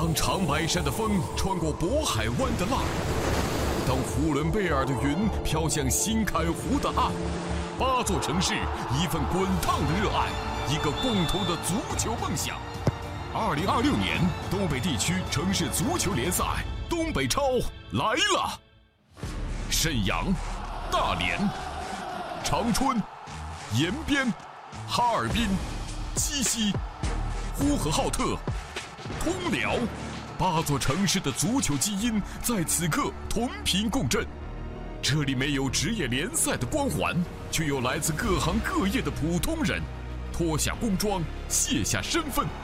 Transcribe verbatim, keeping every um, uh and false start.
当长白山的风穿过渤海湾的浪，当呼伦贝尔的云飘向新开湖的岸，八座城市，一份滚烫的热爱，一个共同的足球梦想。二零二六年东北地区城市足球联赛东北超来了！沈阳、大连、长春、延边、哈尔滨、鸡西、呼和浩特、通辽，八座城市的足球基因在此刻同频共振。这里没有职业联赛的光环，却有来自各行各业的普通人，脱下工装，卸下身份，